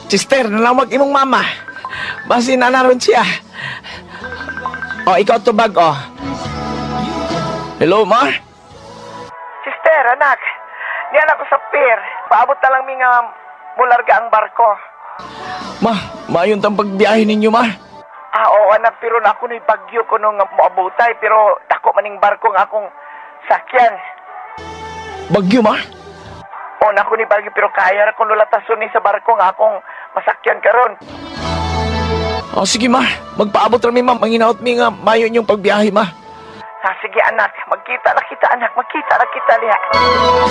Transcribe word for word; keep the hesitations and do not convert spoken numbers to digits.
Sister, nalawag imong mama. Basi na naroon siya. O, ikaw tubag, o. Hello, ma? Sister, anak. Diyan ako sa pier. Paabot na lang mi nga mularga ang barko. Ma, mayon tang pagbiyahe ninyo, ma. Ah, oo, anak. Pero na ako ni bagyo ko nung moabutay. Pero dako maning barko nga akong sakyan. Bagyo, ma? O, na ako ni bagyo. Pero kaya na kung lulatason ni sa barko nga akong masakyan karon. O, sige, ma. Magpaabot rami, ma. Manginaot mi nga mayon yung pagbiyahe, ma. Ah, sige, anak. Magkita na kita, anak. Magkita na kita, liha.